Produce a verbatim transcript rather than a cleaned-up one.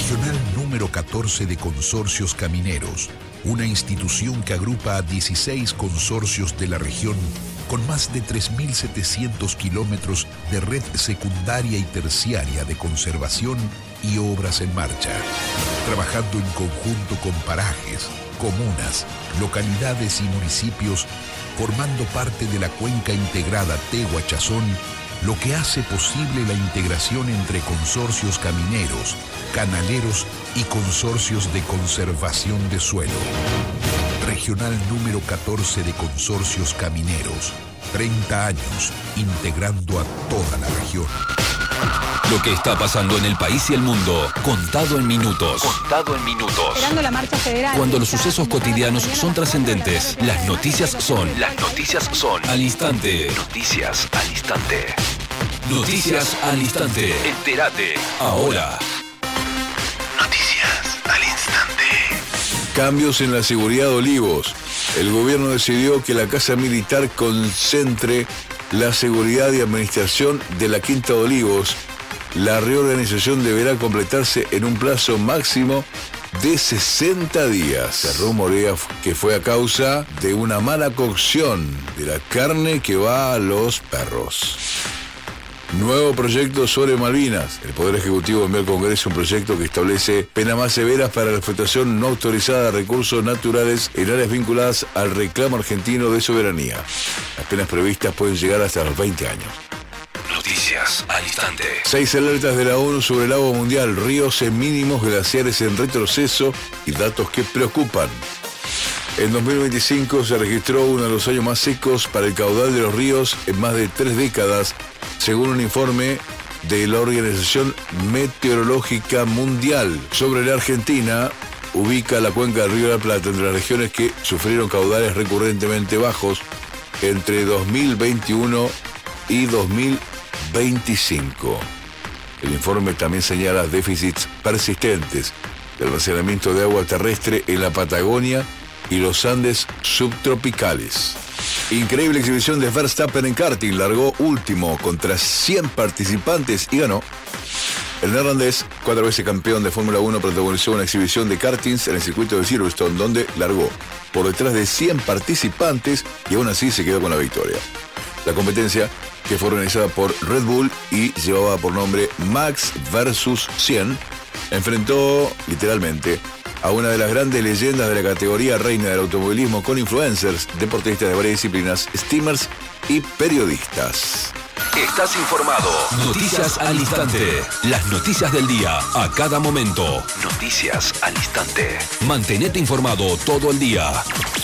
Regional número catorce de Consorcios Camineros, una institución que agrupa a dieciséis consorcios de la región con más de tres mil setecientos kilómetros de red secundaria y terciaria de conservación y obras en marcha, trabajando en conjunto con parajes, comunas, localidades y municipios, formando parte de la cuenca integrada Tehuachazón, lo que hace posible la integración entre consorcios camineros, canaleros y consorcios de conservación de suelo. Regional número catorce de Consorcios Camineros. treinta años integrando a toda la región. Lo que está pasando en el país y el mundo, contado en minutos. Contado en minutos. Esperando la marcha federal. Cuando los sucesos cotidianos son trascendentes, las noticias son. Las noticias son. Al instante. Noticias al instante. Noticias al instante. Entérate. Ahora. Noticias al instante. Cambios en la seguridad de Olivos. El gobierno decidió que la Casa Militar concentre la seguridad y administración de la Quinta de Olivos. La reorganización deberá completarse en un plazo máximo de sesenta días. Se rumorea que fue a causa de una mala cocción de la carne que va a los perros. Nuevo proyecto sobre Malvinas. El Poder Ejecutivo envió al Congreso un proyecto que establece penas más severas para la explotación no autorizada de recursos naturales en áreas vinculadas al reclamo argentino de soberanía. Las penas previstas pueden llegar hasta los veinte años. Noticias al instante. Seis alertas de la ONU sobre el agua mundial, ríos en mínimos, glaciares en retroceso y datos que preocupan. En dos mil veinticinco se registró uno de los años más secos para el caudal de los ríos en más de tres décadas, según un informe de la Organización Meteorológica Mundial. Sobre la Argentina, ubica la cuenca del Río de la Plata entre las regiones que sufrieron caudales recurrentemente bajos entre dos mil veintiuno y dos mil veinticinco. El informe también señala déficits persistentes de almacenamiento de agua terrestre en la Patagonia y los Andes subtropicales. Increíble exhibición de Verstappen en karting, largó último contra cien participantes y ganó. El neerlandés, cuatro veces campeón de Fórmula uno, protagonizó una exhibición de kartings en el circuito de Silverstone, donde largó por detrás de cien participantes y aún así se quedó con la victoria. La competencia, que fue organizada por Red Bull y llevaba por nombre Max versus cien, enfrentó literalmente a una de las grandes leyendas de la categoría reina del automovilismo, con influencers, deportistas de varias disciplinas, streamers y periodistas. Estás informado. Noticias al instante. Las noticias del día, a cada momento. Noticias al instante. Mantenete informado todo el día.